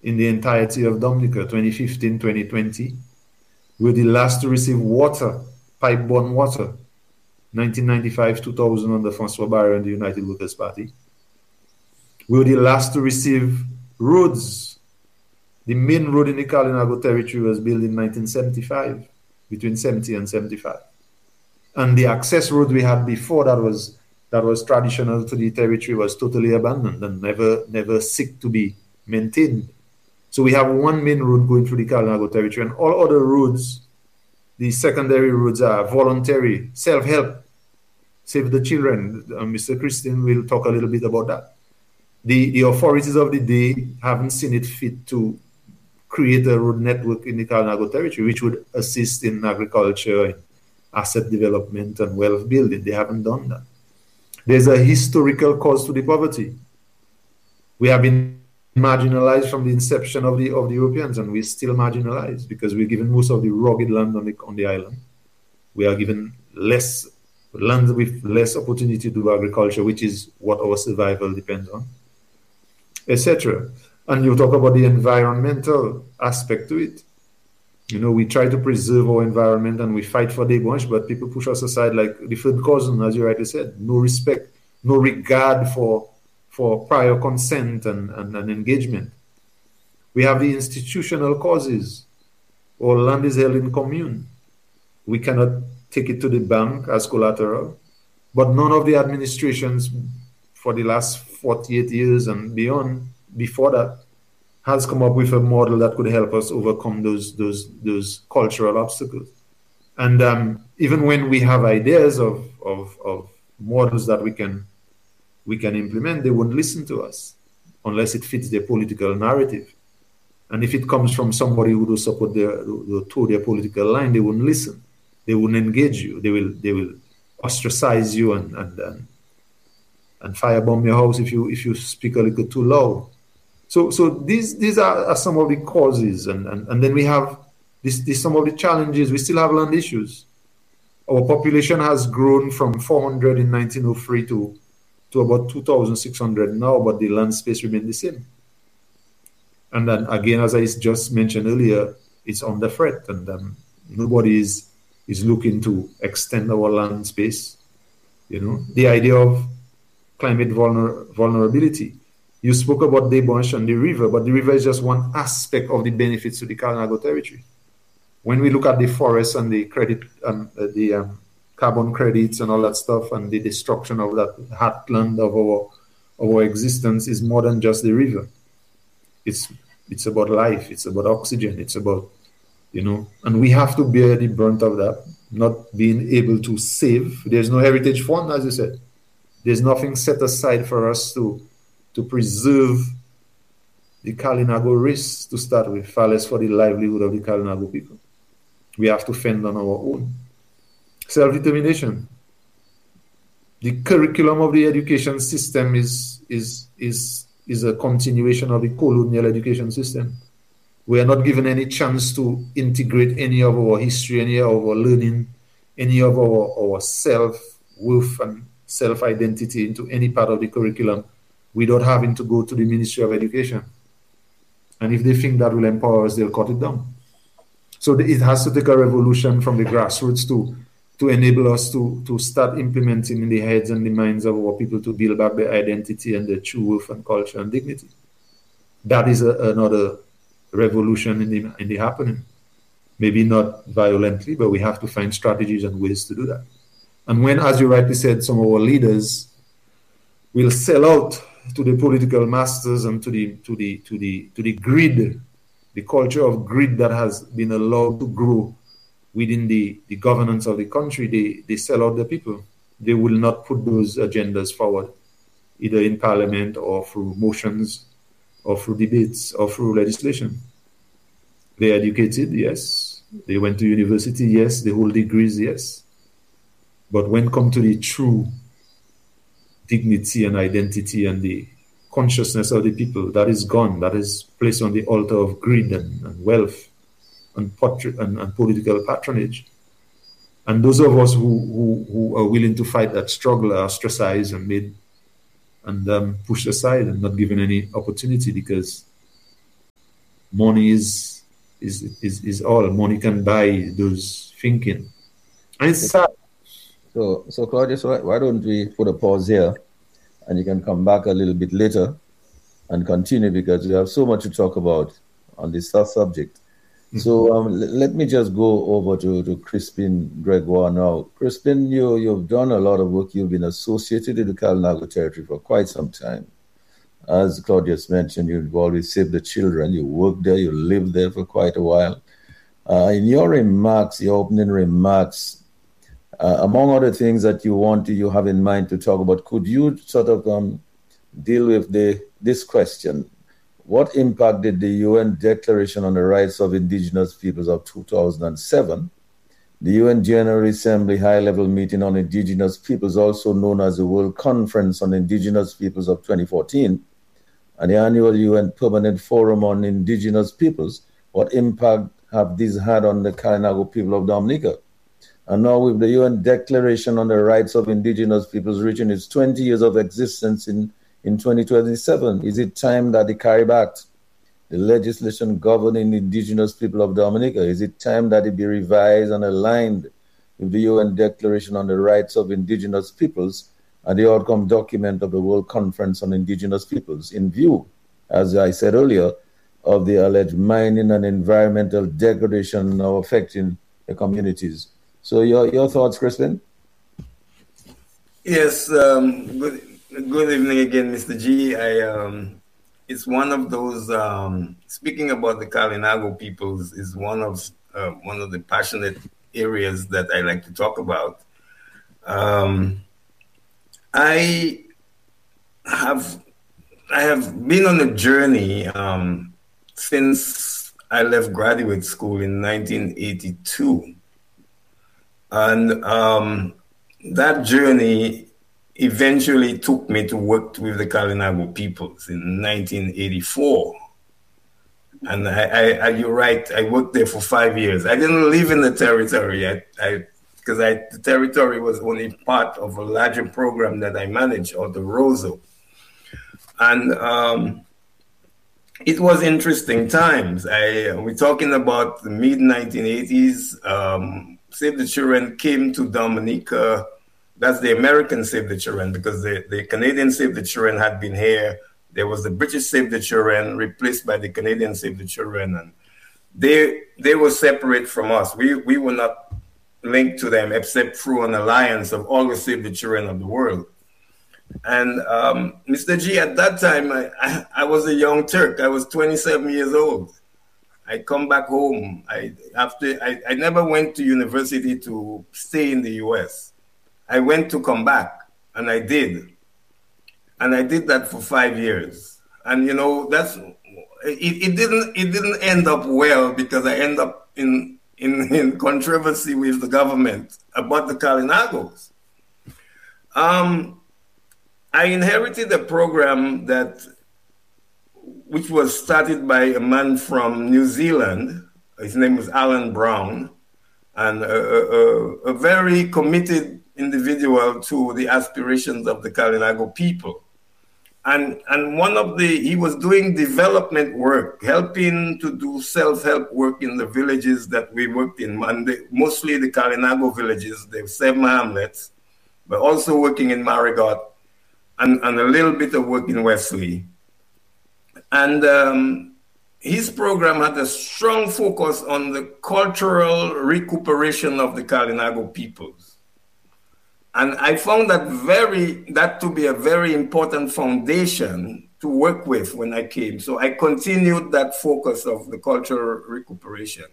in the entirety of Dominica, 2015, 2020. We were the last to receive water, pipe-borne water, 1995, 2000 under Francois Barre and the United Workers' Party. We were the last to receive roads. The main road in the Kalinago territory was built in 1975, between 70 and 75. And the access road we had before that was traditional to the territory was totally abandoned and never seek to be maintained. So we have one main road going through the Kalinago territory, and all other roads, the secondary roads, are voluntary, self-help, save the children. Mr. Christian will talk a little bit about that. The authorities of the day haven't seen it fit to create a road network in the Kalinago territory, which would assist in agriculture, in asset development, and wealth building. They haven't done that. There's a historical cause to the poverty. We have been marginalized from the inception of the Europeans, and we're still marginalized because we're given most of the rugged land on the island. We are given less land with less opportunity to do agriculture, which is what our survival depends on, etc. And you talk about the environmental aspect to it. You know, we try to preserve our environment and we fight for debauch, but people push us aside like the third cousin, as you rightly said. No respect, no regard for prior consent and engagement. We have the institutional causes. Our land is held in commune. We cannot take it to the bank as collateral. But none of the administrations for the last 48 years and beyond, before that, has come up with a model that could help us overcome those cultural obstacles. And even when we have ideas of models that we can implement, they won't listen to us unless it fits their political narrative. And if it comes from somebody who will support their political line, they won't listen. They won't engage you. They will ostracize you and firebomb your house if you speak a little too loud. So these are some of the causes, and then we have some of the challenges. We still have land issues. Our population has grown from 400 in 1903 to about 2,600 now, but the land space remains the same. And then again, as I just mentioned earlier, it's under threat, and nobody is looking to extend our land space. You know, the idea of climate vulnerability. You spoke about debauch and the river, but the river is just one aspect of the benefits to the Kalinago territory. When we look at the forests and the carbon credits and all that stuff, and the destruction of that heartland of our existence is more than just the river. It's about life. It's about oxygen. It's about, you know, and we have to bear the brunt of that, not being able to save. There's no heritage fund, as you said. There's nothing set aside for us to preserve the Kalinago race to start with, far less for the livelihood of the Kalinago people. We have to fend on our own. Self-determination. The curriculum of the education system is a continuation of the colonial education system. We are not given any chance to integrate any of our history, any of our learning, any of our self-worth and self-identity into any part of the curriculum without having to go to the Ministry of Education. And if they think that will empower us, they'll cut it down. So it has to take a revolution from the grassroots to enable us to start implementing in the heads and the minds of our people to build back their identity and their true worth and culture and dignity. That is another revolution in the happening. Maybe not violently, but we have to find strategies and ways to do that. And when, as you rightly said, some of our leaders will sell out to the political masters and to the greed, the culture of greed that has been allowed to grow within the governance of the country, they sell out the people. They will not put those agendas forward, either in parliament or through motions or through debates or through legislation. They're educated, yes. They went to university, yes. They hold degrees, yes. But when come to the true dignity and identity and the consciousness of the people, that is gone. That is placed on the altar of greed and wealth and political patronage. And those of us who are willing to fight that struggle are ostracized and made pushed aside and not given any opportunity, because money is all. Money can buy those thinking. And it's sad. So Claudius, why don't we put a pause here, and you can come back a little bit later and continue, because we have so much to talk about on this subject. So let me just go over to Crispin Gregoire now. Crispin, you've done a lot of work. You've been associated with the Kalinago territory for quite some time. As Claudius mentioned, you've always saved the children. You worked there, you lived there for quite a while. In your remarks, your opening remarks, among other things that you have in mind to talk about, could you sort of deal with this question? What impact did the UN Declaration on the Rights of Indigenous Peoples of 2007, the UN General Assembly High-Level Meeting on Indigenous Peoples, also known as the World Conference on Indigenous Peoples of 2014, and the annual UN Permanent Forum on Indigenous Peoples, what impact have these had on the Kalinago people of Dominica? And now with the UN Declaration on the Rights of Indigenous Peoples reaching its 20 years of existence in 2027, is it time that the CARIB Act, the legislation governing the indigenous people of Dominica, is it time that it be revised and aligned with the UN Declaration on the Rights of Indigenous Peoples and the outcome document of the World Conference on Indigenous Peoples, in view, as I said earlier, of the alleged mining and environmental degradation now affecting the communities? So your thoughts, Crispin? Yes, good evening again, Mr. G. It's one of those. Speaking about the Kalinago peoples is one of the passionate areas that I like to talk about. I have been on a journey since I left graduate school in 1982, and that journey eventually took me to work with the Kalinago peoples in 1984. And you're right, I worked there for 5 years. I didn't live in the territory because the territory was only part of a larger program that I managed, or the ROSO. And it was interesting times. We're talking about the mid-1980s. Save the Children came to Dominica. That's the American Save the Children, because the Canadian Save the Children had been here. There was the British Save the Children, replaced by the Canadian Save the Children, and they were separate from us. We were not linked to them except through an alliance of all the Save the Children of the world. And Mr. G, at that time, I was a young Turk. I was 27 years old. I come back home. I never went to university to stay in the U.S. I went to come back, and I did. And I did that for 5 years. And, you know, it didn't end up well, because I ended up in controversy with the government about the Kalinagos. I inherited a program which was started by a man from New Zealand. His name was Alan Brown, and a very committed individual to the aspirations of the Kalinago people. And he was doing development work, helping to do self-help work in the villages that we worked in, mostly the Kalinago villages, the 7 hamlets, but also working in Marigot and a little bit of work in Wesley. And his program had a strong focus on the cultural recuperation of the Kalinago peoples. And I found that to be a very important foundation to work with when I came. So I continued that focus of the cultural recuperation.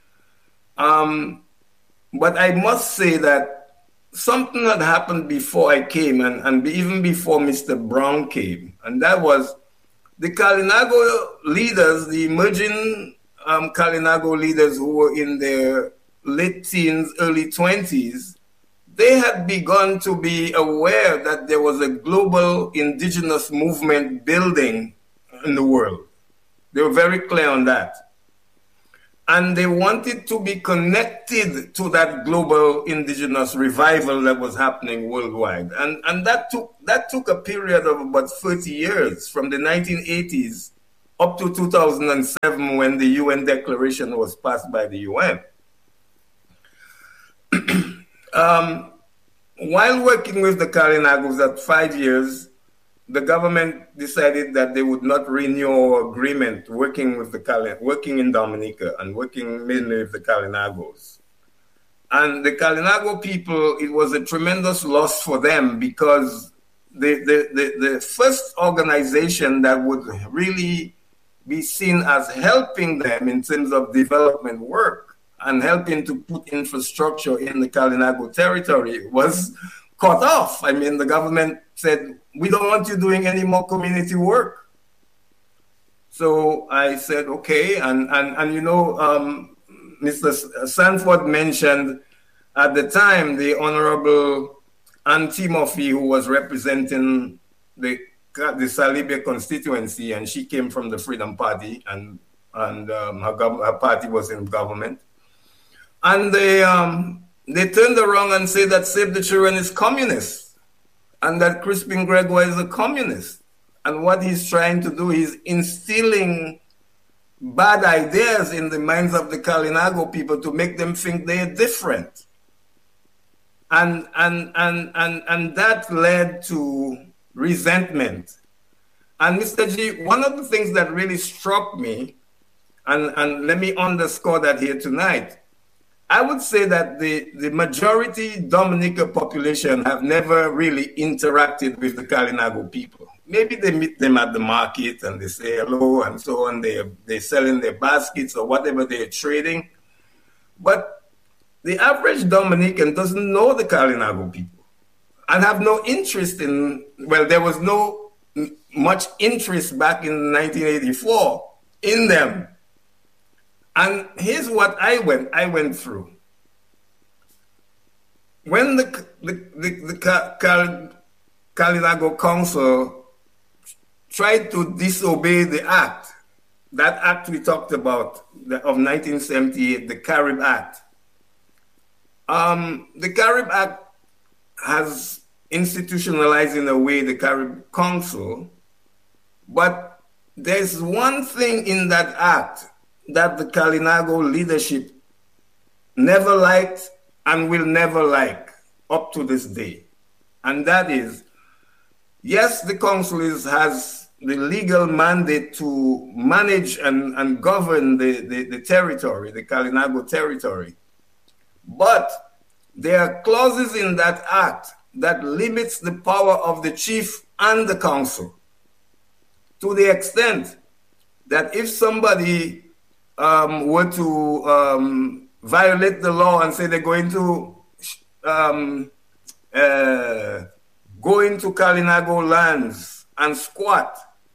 But I must say that something had happened before I came, and even before Mr. Brown came. And that was the Kalinago leaders, the emerging Kalinago leaders who were in their late teens, early 20s, they had begun to be aware that there was a global indigenous movement building in the world. They were very clear on that. And they wanted to be connected to that global indigenous revival that was happening worldwide. And that took a period of about 30 years, from the 1980s up to 2007 when the UN declaration was passed by the UN. While working with the Kalinagos at 5 years, the government decided that they would not renew our agreement working in Dominica and working mainly with the Kalinagos. And the Kalinago people, it was a tremendous loss for them because the first organization that would really be seen as helping them in terms of development work and helping to put infrastructure in the Kalinago territory was cut off. I mean, the government said, we don't want you doing any more community work. So I said, okay. And you know, Mr. Sanford mentioned at the time the Honorable Ann Timothy, who was representing the Salibia constituency, and she came from the Freedom Party, and her party was in government. And they turned around and said that Save the Children is communist, and that Crispin Gregoire is a communist. And what he's trying to do is instilling bad ideas in the minds of the Kalinago people to make them think they're different. And that led to resentment. And Mr. G, one of the things that really struck me, and let me underscore that here tonight, I would say that the majority Dominica population have never really interacted with the Kalinago people. Maybe they meet them at the market and they say hello and so on. They're selling their baskets or whatever they're trading. But the average Dominican doesn't know the Kalinago people and have no interest in, well, there was no much interest back in 1984 in them. And here's what I went through. When the Kalinago Council tried to disobey the act, that act we talked about of 1978, the Carib Act. The Carib Act has institutionalized in a way the Carib Council, but there's one thing in that act that the Kalinago leadership never liked and will never like up to this day. And that is, yes, the council has the legal mandate to manage and govern the territory, the Kalinago territory. But there are clauses in that act that limits the power of the chief and the council to the extent that if somebody were to violate the law and say they're going to go into Kalinago lands and squat,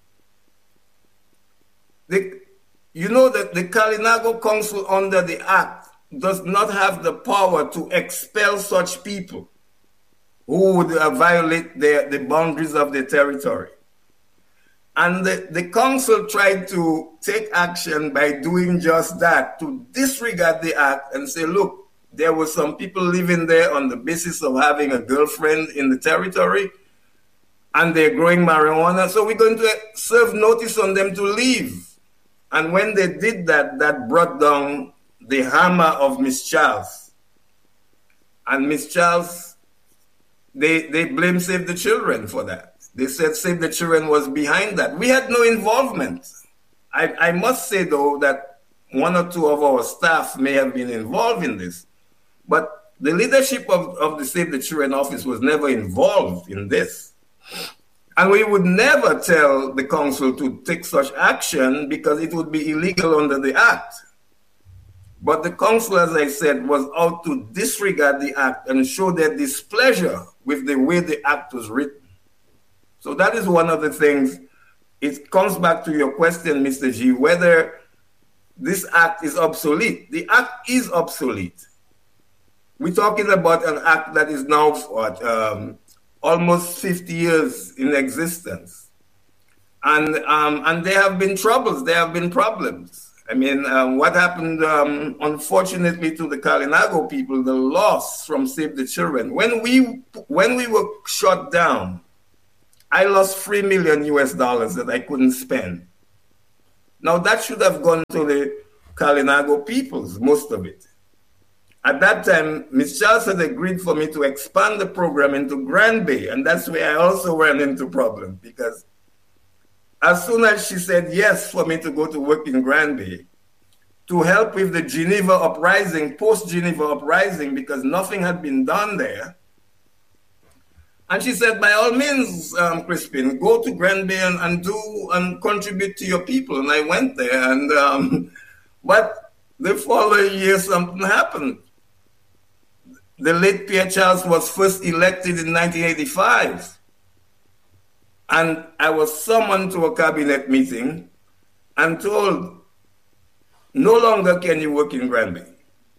you know that the Kalinago Council under the Act does not have the power to expel such people who would violate the boundaries of the territory. And the council tried to take action by doing just that, to disregard the act and say, look, there were some people living there on the basis of having a girlfriend in the territory, and they're growing marijuana, so we're going to serve notice on them to leave. And when they did that, that brought down the hammer of Miss Charles. And Miss Charles, they blamed Save the Children for that. They said Save the Children was behind that. We had no involvement. I must say, though, that one or two of our staff may have been involved in this, but the leadership of the Save the Children office was never involved in this. And we would never tell the council to take such action because it would be illegal under the act. But the council, as I said, was out to disregard the act and show their displeasure with the way the act was written. So that is one of the things. It comes back to your question, Mr. G, whether this act is obsolete. The act is obsolete. We're talking about an act that is now almost 50 years in existence. And there have been troubles, there have been problems. I mean, what happened, unfortunately, to the Kalinago people, the loss from Save the Children. When we were shut down, I lost $3 million that I couldn't spend. Now that should have gone to the Kalinago peoples, most of it. At that time, Ms. Charles had agreed for me to expand the program into Grand Bay, and that's where I also ran into problems, because as soon as she said yes for me to go to work in Grand Bay, to help with the Geneva uprising, post-Geneva uprising, because nothing had been done there. And she said, by all means, Crispin, go to Grand Bay and contribute to your people. And I went there, and but the following year something happened. The late Pierre Charles was first elected in 1985. And I was summoned to a cabinet meeting and told, no longer can you work in Grand Bay.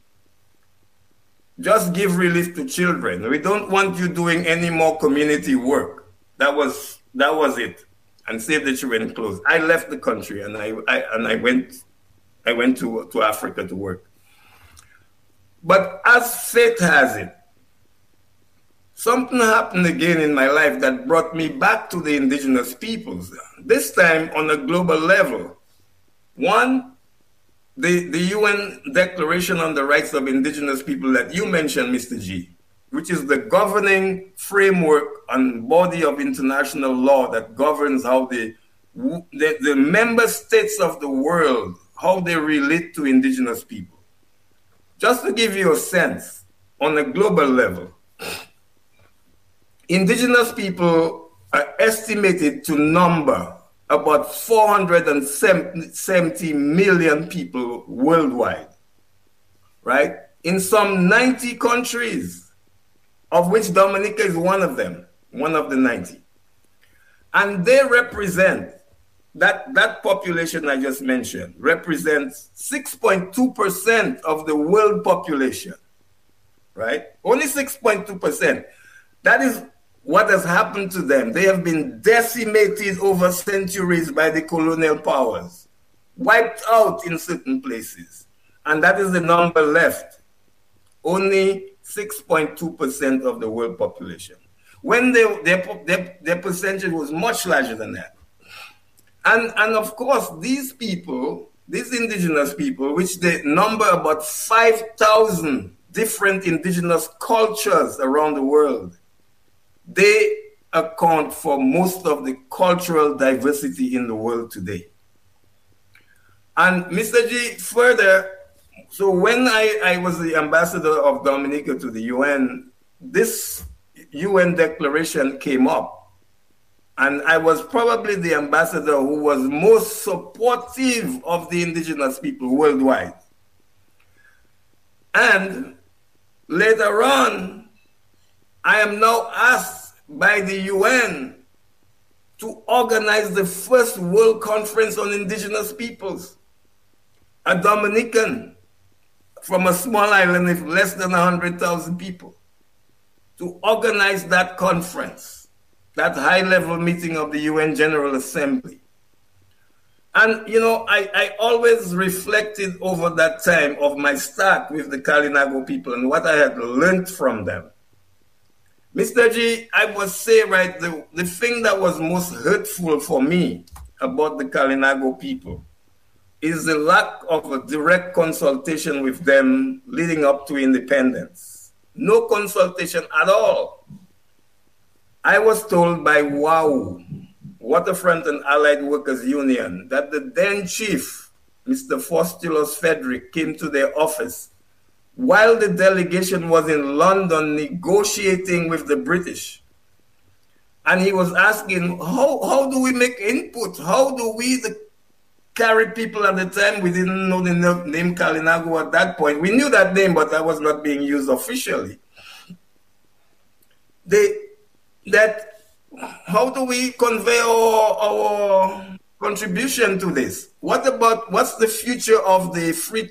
Just give relief to children. We don't want you doing any more community work. That was it. And Save the Children closed. I left the country and I went to Africa to work. But as fate has it, something happened again in my life that brought me back to the indigenous peoples. This time on a global level. One, the UN Declaration on the Rights of Indigenous People that you mentioned, Mr. G, which is the governing framework and body of international law that governs how the member states of the world, how they relate to indigenous people. Just to give you a sense, on a global level, indigenous people are estimated to number about 470 million people worldwide, right? In some 90 countries, of which Dominica is one of them, one of the 90. And they represent, that population I just mentioned, represents 6.2% of the world population, right? Only 6.2%. That is what has happened to them. They have been decimated over centuries by the colonial powers, wiped out in certain places. And that is the number left. Only 6.2% of the world population. When their percentage was much larger than that. And of course, these people, these indigenous people, which they number about 5,000 different indigenous cultures around the world, they account for most of the cultural diversity in the world today. And Mr. G, further, so when I was the ambassador of Dominica to the UN, this UN declaration came up. And I was probably the ambassador who was most supportive of the indigenous people worldwide. And later on, I am now asked by the UN to organize the first World Conference on Indigenous Peoples. A Dominican from a small island of less than 100,000 people, to organize that conference, that high-level meeting of the UN General Assembly. And, you know, I always reflected over that time of my start with the Kalinago people and what I had learned from them. Mr. G, I must say, right, the thing that was most hurtful for me about the Kalinago people is the lack of a direct consultation with them leading up to independence. No consultation at all. I was told by WAU, Waterfront and Allied Workers Union, that the then chief, Mr. Faustulus Frederick, came to their office while the delegation was in London negotiating with the British. And he was asking, how do we make input? How do we, the Carib people at the time, we didn't know the name Kalinago at that point. We knew that name, but that was not being used officially. How do we convey our contribution to this? What's the future of the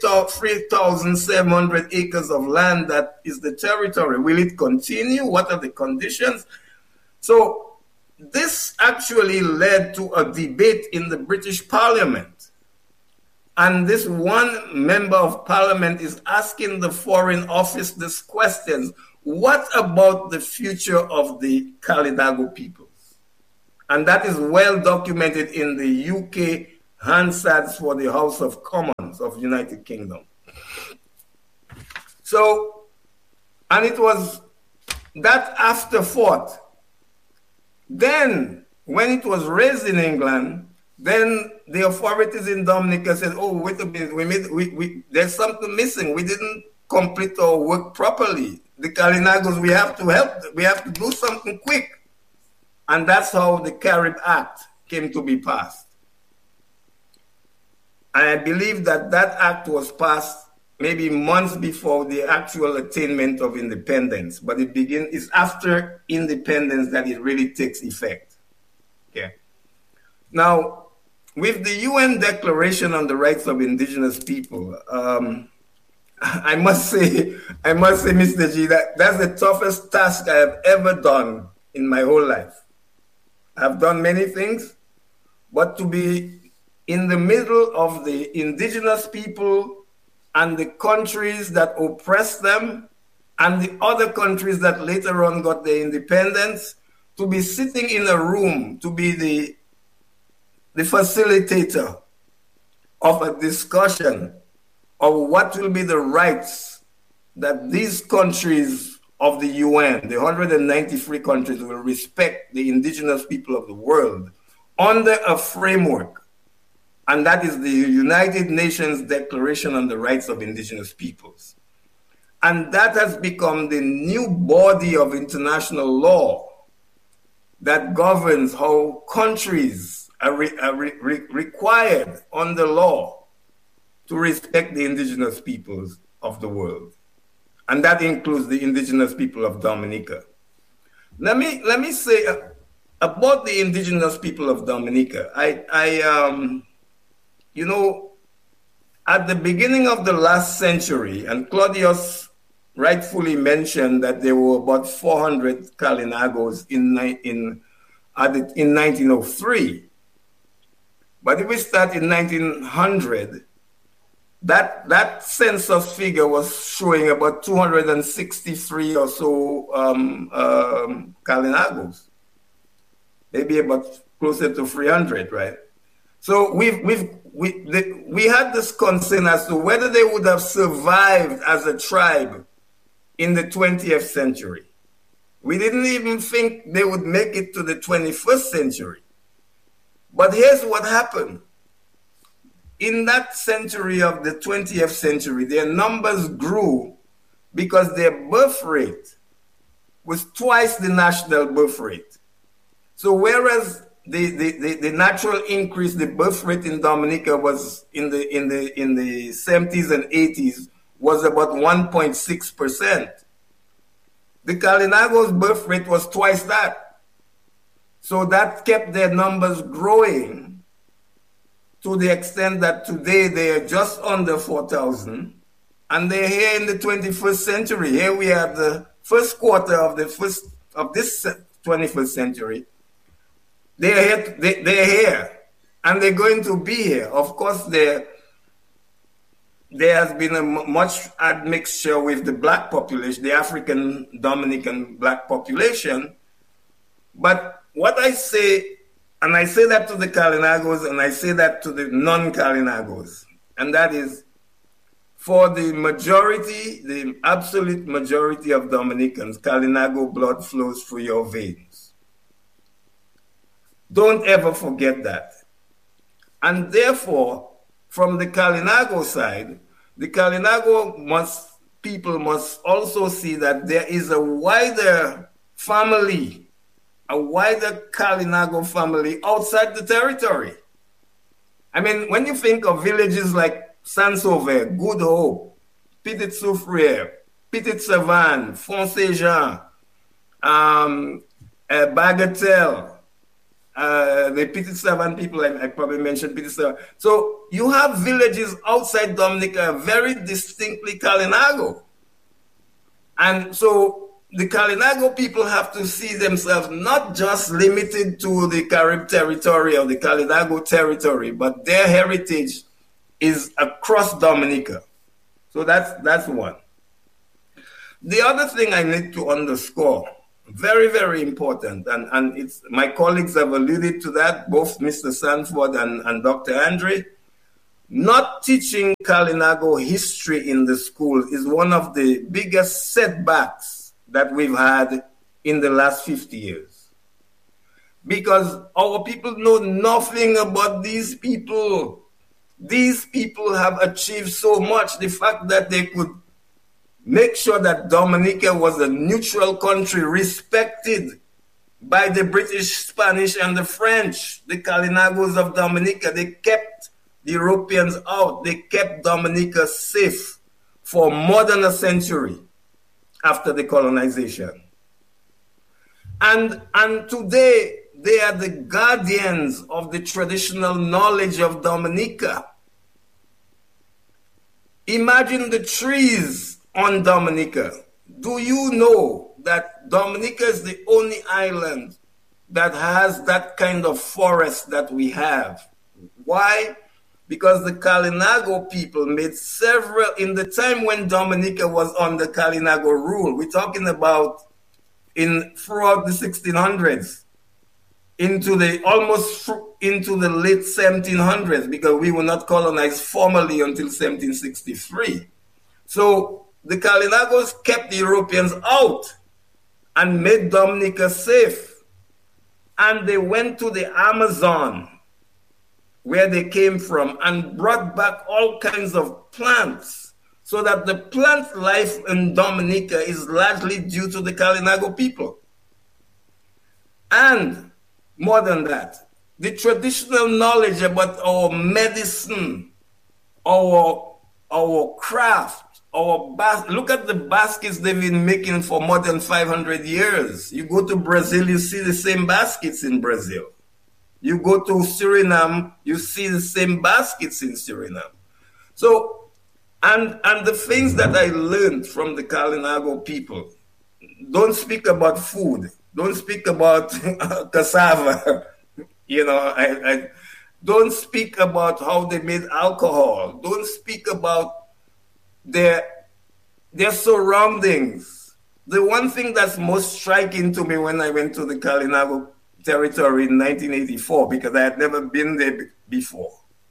3,700 acres of land that is the territory? Will it continue? What are the conditions? So this actually led to a debate in the British Parliament. And this one member of Parliament is asking the Foreign Office this question: what about the future of the Kalinago peoples? And that is well documented in the UK Hansards for the House of Commons of United Kingdom. So, and it was that afterthought. Then, when it was raised in England, then the authorities in Dominica said, oh, wait a minute, there's something missing. We didn't complete our work properly. The Kalinagos, we have to help, we have to do something quick. And that's how the Carib Act came to be passed. And I believe that that act was passed maybe months before the actual attainment of independence, but it's after independence that it really takes effect. Okay. Now, with the UN Declaration on the Rights of Indigenous People, I must say, Mr. G, that's the toughest task I have ever done in my whole life. I've done many things, but to be in the middle of the indigenous people and the countries that oppressed them and the other countries that later on got their independence, to be sitting in a room, to be the facilitator of a discussion of what will be the rights that these countries of the UN, the 193 countries, will respect the indigenous people of the world under a framework. And that is the United Nations Declaration on the Rights of Indigenous Peoples. And that has become the new body of international law that governs how countries are required under law to respect the indigenous peoples of the world. And that includes the indigenous people of Dominica. Let me say about the indigenous people of Dominica. You know, at the beginning of the last century, and Claudius rightfully mentioned that there were about 400 Kalinagos in 1903. But if we start in 1900, that census figure was showing about 263 or so Kalinagos, maybe about closer to 300, right? So we had this concern as to whether they would have survived as a tribe in the 20th century. We didn't even think they would make it to the 21st century. But here's what happened. In that century of the 20th century, their numbers grew because their birth rate was twice the national birth rate. So whereas the natural increase, the birth rate in Dominica was in the 70s and 80s was about 1.6%. The Kalinagos' birth rate was twice that. So that kept their numbers growing to the extent that today they are just under 4,000, and they're here in the 21st century. Here we are, the first quarter of this 21st century. They're here, and they're going to be here. Of course, there has been a much admixture with the black population, the African Dominican black population. But what I say, and I say that to the Kalinagos, and I say that to the non-Kalinagos, and that is, for the majority, the absolute majority of Dominicans, Kalinago blood flows through your veins. Don't ever forget that. And therefore, from the Kalinago side, the Kalinago people must also see that there is a wider family, a wider Kalinago family outside the territory. I mean, when you think of villages like Saint-Sauveur, Good Hope, Petit Soufrière, Petit Savane, Font-Saint-Jean, Bagatelle, the Petit Savane people, I probably mentioned Petit Savane. So you have villages outside Dominica, very distinctly Kalinago. And so the Kalinago people have to see themselves not just limited to the Carib territory or the Kalinago territory, but their heritage is across Dominica. So that's one. The other thing I need to underscore Very, very important. And it's my colleagues have alluded to that, both Mr. Sanford and Dr. Andre. Not teaching Kalinago history in the school is one of the biggest setbacks that we've had in the last 50 years. Because our people know nothing about these people. These people have achieved so much. The fact that they could make sure that Dominica was a neutral country respected by the British, Spanish, and the French. The Kalinagos of Dominica, they kept the Europeans out. They kept Dominica safe for more than a century after the colonization. And today, they are the guardians of the traditional knowledge of Dominica. Imagine the trees on Dominica. Do you know that Dominica is the only island that has that kind of forest that we have? Why? Because the Kalinago people made several, in the time when Dominica was under Kalinago rule, we're talking about throughout the 1600s, almost into the late 1700s, because we were not colonized formally until 1763. So the Kalinagos kept the Europeans out and made Dominica safe. And they went to the Amazon, where they came from, and brought back all kinds of plants, so that the plant life in Dominica is largely due to the Kalinago people. And more than that, the traditional knowledge about our medicine, our craft, look at the baskets they've been making for more than 500 years. You go to Brazil, you see the same baskets in Brazil. You go to Suriname, you see the same baskets in Suriname. So, and the things that I learned from the Kalinago people, don't speak about food, don't speak about cassava, I don't speak about how they made alcohol, don't speak about their surroundings. The one thing that's most striking to me when I went to the Kalinago territory in 1984, because I had never been there before,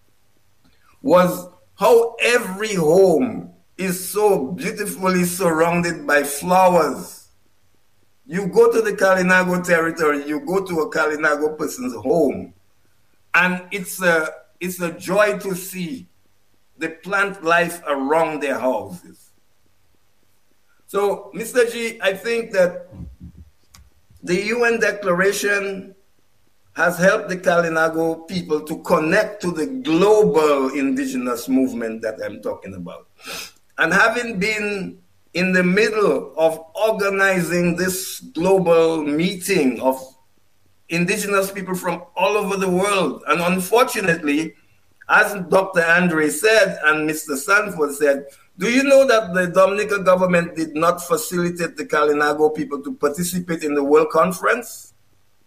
was how every home is so beautifully surrounded by flowers. You go to the Kalinago territory, you go to a Kalinago person's home, and it's a joy to see the plant life around their houses. So, Mr. G, I think that the UN Declaration has helped the Kalinago people to connect to the global indigenous movement that I'm talking about. And having been in the middle of organizing this global meeting of indigenous people from all over the world, and unfortunately, as Dr. Andre said and Mr. Sanford said, do you know that the Dominican government did not facilitate the Kalinago people to participate in the World Conference?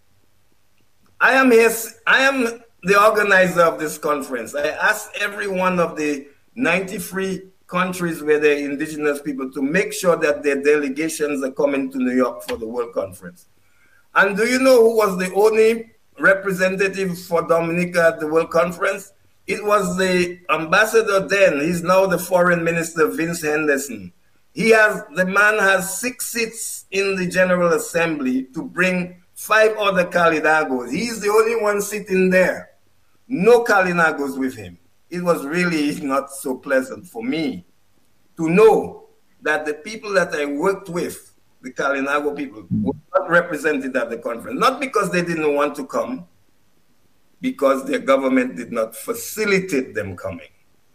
I am the organizer of this conference. I asked every one of the 93 countries where there are indigenous people to make sure that their delegations are coming to New York for the World Conference. And do you know who was the only representative for Dominica at the World Conference? It was the ambassador then. He's now the foreign minister, Vince Henderson. The man has 6 seats in the General Assembly to bring 5 other Kalinagos. He's the only one sitting there. No Kalinagos with him. It was really not so pleasant for me to know that the people that I worked with, the Kalinago people, were not represented at the conference. Not because they didn't want to come, because their government did not facilitate them coming,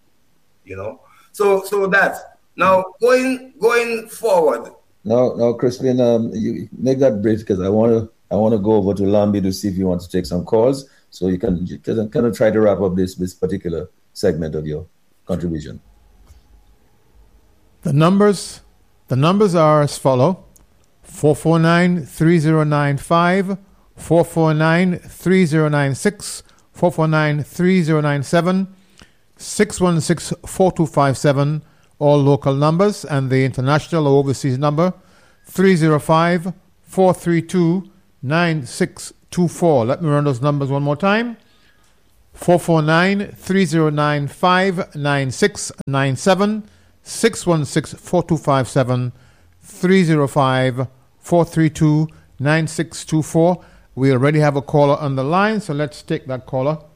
So that's now going forward. Now, Crispin, you make that brief because I want to go over to Lambi to see if you want to take some calls, so you can kind of try to wrap up this particular segment of your contribution. The numbers are as follow: 449-3095. 449-3096, 449-3097, 616-4257, all local numbers, and the international or overseas number 305 449-309-9624. Let me run those numbers one more time. 449-3095-9697, 616-4257, 305-432-9624. We already have a caller on the line, so let's take that caller.